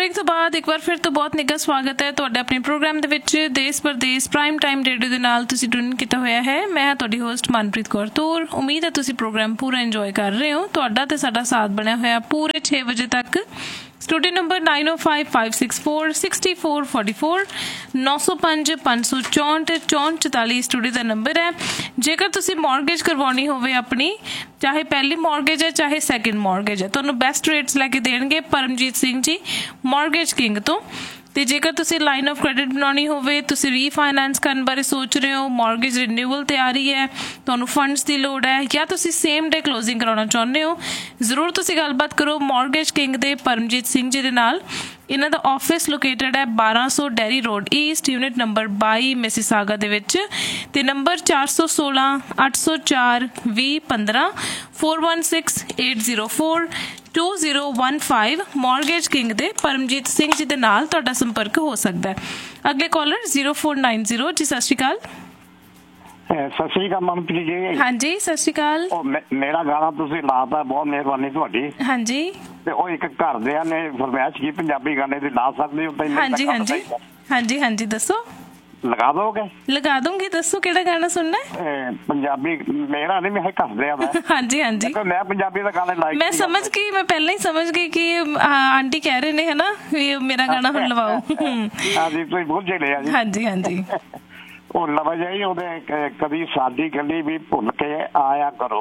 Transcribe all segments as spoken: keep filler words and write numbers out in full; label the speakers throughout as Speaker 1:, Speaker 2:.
Speaker 1: Break तो बाद एक बार फिर तो बहुत निੱਘਾ स्वागत है ਤੁਹਾਡਾ ਆਪਣੇ ਪ੍ਰੋਗਰਾਮ ਦੇ ਵਿੱਚ ਦੇਸ਼ ਪਰਦੇਸ ਪ੍ਰਾਈਮ ਟਾਈਮ ਰੇਡੀਓ ਦੇ ਨਾਲ ਤੁਸੀਂ ਟਿਊਨ ਕੀਤਾ ਹੋਇਆ ਹੈ। ਮੈਂ ਤੁਹਾਡੀ ਹੋਸਟ ਮਨਪ੍ਰੀਤ ਕੌਰ ਤੂਰ। ਉਮੀਦ ਹੈ ਤੁਸੀਂ ਪ੍ਰੋਗਰਾਮ ਪੂਰਾ ਇੰਜੋਏ ਕਰ ਰਹੇ ਹੋ। ਤੁਹਾਡਾ ਤੇ ਸਾਡਾ ਸਾਥ ਬਣਿਆ ਹੋਇਆ ਪੂਰੇ ਛੇ ਵਜੇ ਤੱਕ। स्टूडियो नंबर नाइन ओ five five six four sixty four forty four नौ सौ पाँच पाँच सौ चौंठ चौंठ चौताली स्टूडियो का नंबर है। जेकर तुसी मॉर्गेज करवानी होवे अपनी, चाहे पहली मॉर्गेज है चाहे सैकेंड मॉर्गेज है, तुहानूं बेस्ट रेट्स लैके देणगे परमजीत सिंह जी मॉर्गेज किंग तो। ਤੇ ਜੇਕਰ ਤੁਸੀਂ ਲਾਈਨ ਆਫ ਕ੍ਰੈਡਿਟ ਬਣਾਉਣੀ ਹੋਵੇ, ਤੁਸੀਂ ਰੀਫਾਈਨੈਂਸ ਕਰਨ ਬਾਰੇ ਸੋਚ ਰਹੇ ਹੋ, ਮੌਰਗੇਜ ਰਿਨਿਊਅਲ ਤਿਆਰੀ ਹੈ, ਤੁਹਾਨੂੰ ਫੰਡਸ ਦੀ ਲੋੜ ਹੈ ਜਾਂ ਤੁਸੀਂ ਸੇਮ ਡੇ ਕਲੋਜ਼ਿੰਗ ਕਰਾਉਣਾ ਚਾਹੁੰਦੇ ਹੋ, ਜ਼ਰੂਰ ਤੁਸੀਂ ਗੱਲਬਾਤ ਕਰੋ ਮੌਰਗੇਜ ਕਿੰਗ ਦੇ ਪਰਮਜੀਤ ਸਿੰਘ ਜੀ ਦੇ ਨਾਲ। ਇਹਨਾਂ ਦਾ ਆਫਿਸ ਲੋਕੇਟਡ ਹੈ ਬਾਰਾਂ ਸੌ dairy road East, unit number ਬਾਈ ਮਿਸੀਸਾਗਾ ਦੇ ਵਿੱਚ, ਤੇ ਨੰਬਰ ਚਾਰ ਸੌ ਸੋਲਾਂ ਅੱਠ ਸੌ ਚਾਰ ਵੀਹ ਪੰਦਰਾਂ four one six eight zero four to zero one five mortgage king दे परमजीत सिंह जी दे नाल तुहाडा संपर्क हो सकता है। अगले collar zero four nine zero जी सत श्री अकाल।
Speaker 2: सत श्री अकाल ममप्रीत जी।
Speaker 1: हाँ जी सत श्री अकाल।
Speaker 2: मेरा गाना तुसीं लाता, बहुत मेहरबानी तुहाडी।
Speaker 1: हाँ जी।
Speaker 2: ते ओ एक घरदिਆਂ ने फरमाइश की पंजाबी गाने दी ला सकदे हो?
Speaker 1: हाँ जी हाँ जी हाँ जी हाँ जी दसो।
Speaker 2: लगा दोगे? लगा
Speaker 1: दूंगी। दसो केड़ा गाना सुनना है?
Speaker 2: पंजाबी मेरा नहीं, मैं हस दिया मैं।
Speaker 1: हाँ जी हाँ जी
Speaker 2: मैं पंजाबी का गाना लाइक
Speaker 1: मैं समझ गई, मैं पहले ही समझ गई कि आंटी कह रहे ने है ना ये मेरा गाना हुण लवाओ।
Speaker 2: हां जी तुसीं भुल जे लिया जी।
Speaker 1: हाँ जी हाँ जी
Speaker 2: ਉਹ ਲਵਾ ਜਾਈ ਉਹਦੇ ਕਦੀ ਸਾਡੀ ਗਲੀ ਵੀ ਭੁੱਲ ਕੇ ਆਇਆ ਕਰੋ,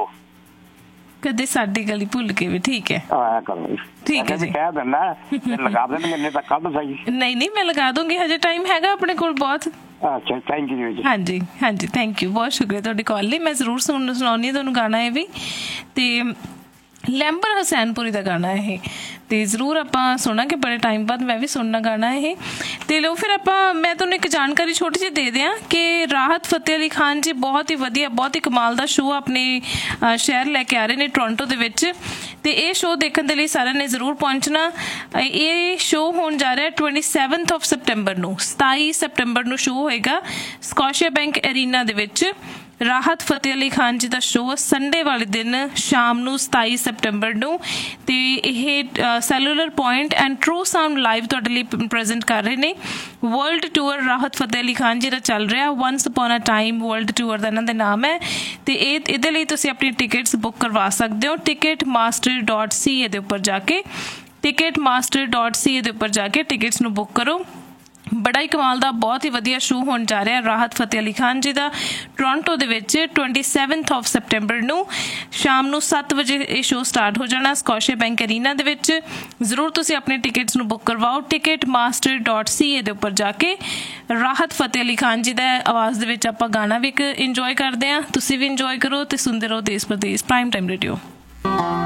Speaker 1: ਕਦੇ ਸਾਡੀ ਗਲੀ ਭੁੱਲ ਕੇ ਵੀ। ਠੀਕ ਹੈ
Speaker 2: ਆਇਆ ਕਰੋ,
Speaker 1: ਠੀਕ ਹੈ ਜੀ।
Speaker 2: ਕਹਿ ਦਿੰਦਾ ਲਗਾ ਦੇਣ ਮੈਨੇ ਤਾਂ ਕੱਲ ਸਹੀ। ਨਹੀਂ
Speaker 1: ਨਹੀਂ ਮੈਂ ਲਗਾ ਦੂੰਗੀ, ਹਜੇ ਟਾਈਮ ਹੈਗਾ ਆਪਣੇ ਕੋਲ ਬਹੁਤ।
Speaker 2: ਅੱਛਾ ਥੈਂਕ ਯੂ ਜੀ। ਹਾਂਜੀ
Speaker 1: ਹਾਂਜੀ ਥੈਂਕ ਯੂ, ਬਹੁਤ ਸ਼ੁਕਰੀਆ ਤੁਹਾਡੀ ਕਾਲ ਲਈ। ਮੈਂ ਜ਼ਰੂਰ ਸੁਣ ਸੁਣਾਉਣੀ ਤੁਹਾਨੂੰ ਗਾਣਾ ਇਹ ਵੀ, ਤੇ ਲੈਂਬਰ ਹਸੈਨਪੁਰੀ ਦਾ ਗਾਣਾ ਇਹ, ਤੇ ਜ਼ਰੂਰ ਆਪਾਂ ਸੁਣਾਂਗੇ ਬੜੇ ਟਾਈਮ ਬਾਅਦ। ਮੈਂ ਵੀ ਸੁਣਨਾ ਗਾਣਾ ਇਹ। ਤੇ ਲਓ ਫਿਰ ਆਪਾਂ ਮੈਂ ਤੁਹਾਨੂੰ ਇੱਕ ਜਾਣਕਾਰੀ ਛੋਟੀ ਜਿਹੀ ਦੇ ਦਿਆਂ ਕਿ ਰਾਹਤ ਫਤਿਹ ਅਲੀ ਖਾਨ ਜੀ ਬਹੁਤ ਹੀ ਵਧੀਆ, ਬਹੁਤ ਹੀ ਕਮਾਲ ਦਾ ਸ਼ੋਅ ਆਪਣੇ ਸ਼ਹਿਰ ਲੈ ਕੇ ਆ ਰਹੇ ਨੇ ਟੋਰਾਂਟੋ ਦੇ ਵਿੱਚ, ਤੇ ਇਹ ਸ਼ੋਅ ਦੇਖਣ ਦੇ ਲਈ ਸਾਰਿਆਂ ਨੇ ਜ਼ਰੂਰ ਪਹੁੰਚਣਾ। ਇਹ ਸ਼ੋਅ ਹੋਣ ਜਾ ਰਿਹਾ ਟਵੈਂਟੀ ਸੈਵਨਥ ਆਫ ਸੈਪਟੈਂਬਰ ਨੂੰ, ਸਤਾਈ ਸੈਪਟੈਂਬਰ ਨੂੰ ਸ਼ੋਅ ਹੋਏਗਾ ਸਕੋਸ਼ੀਆ ਬੈਂਕ ਅਰੀਨਾ ਦੇ ਵਿੱਚ। ਰਾਹਤ ਫਤਿਹ ਅਲੀ ਖਾਨ ਜੀ ਦਾ ਸ਼ੋਅ ਸੰਡੇ ਵਾਲੇ ਦਿਨ ਸ਼ਾਮ ਨੂੰ ਸਤਾਈ ਸੈਪਟੈਂਬਰ ਨੂੰ, ਤੇ ਇਹ cellular point and true sound live ਤੁਹਾਡੇ ਲਈ ਪ੍ਰੈਜ਼ੈਂਟ ਕਰ ਰਹੇ ਨੇ। ਵਰਲਡ ਟੂਰ ਰਾਹਤ ਫਤਿਹ ਅਲੀ ਖਾਨ ਜੀ ਦਾ ਚੱਲ ਰਿਹਾ, ones upon a time world tour ਦਾ ਇਹਨਾਂ ਦਾ ਨਾਮ ਹੈ। ਤੇ ਇਹ ਇਹਦੇ ਲਈ ਤੁਸੀਂ ਆਪਣੀ ਟਿਕਟਸ ਬੁੱਕ ਕਰਵਾ ਸਕਦੇ ਹੋ ਟਿਕਟ ਮਾਸਟਰ ਡੋਟ ਸੀ ਏ ਦੇ ਉੱਪਰ ਜਾ ਕੇ। ਟਿਕਟ ਮਾਸਟਰ ਡੋਟ ਸੀ ਏ ਦੇ ਉੱਪਰ ਜਾ ਕੇ ਟਿਕਟਸ ਨੂੰ ਬੁੱਕ ਕਰੋ। ਬੜਾ ਹੀ ਕਮਾਲ ਦਾ ਬਹੁਤ ਹੀ ਵਧੀਆ ਸ਼ੋਅ ਹੋਣ ਜਾ ਰਿਹਾ ਰਾਹਤ ਫਤਿਹ ਅਲੀ ਖਾਨ ਜੀ ਦਾ ਟੋਰਾਂਟੋ ਦੇ ਵਿੱਚ ਟਵੈਂਟੀ ਸੈਵਨਥ ਆਫ ਸੈਪਟੈਂਬਰ ਨੂੰ ਸ਼ਾਮ ਨੂੰ ਸੱਤ ਵਜੇ ਇਹ ਸ਼ੋਅ ਸਟਾਰਟ ਹੋ ਜਾਣਾ ਸਕੋਸ਼ੀਆ ਬੈਂਕ ਅਰੀਨਾ ਦੇ ਵਿੱਚ। ਜ਼ਰੂਰ ਤੁਸੀਂ ਆਪਣੇ ਟਿਕਟਸ ਨੂੰ ਬੁੱਕ ਕਰਵਾਓ ਟਿਕਟ ਮਾਸਟਰ ਡੋਟ ਸੀ ਏ ਦੇ ਉੱਪਰ ਜਾ ਕੇ। ਰਾਹਤ ਫਤਿਹ ਅਲੀ ਖਾਨ ਜੀ ਦਾ ਆਵਾਜ਼ ਦੇ ਵਿੱਚ ਆਪਾਂ ਗਾਣਾ ਵੀ ਇੱਕ ਇੰਜੋਏ ਕਰਦੇ ਹਾਂ, ਤੁਸੀਂ ਵੀ ਇੰਜੋਏ ਕਰੋ ਤੇ ਸੁਣਦੇ ਰਹੋ ਦੇਸ਼ ਪਰਦੇਸ ਪ੍ਰਾਈਮ ਟਾਈਮ ਰੇਡੀਓ।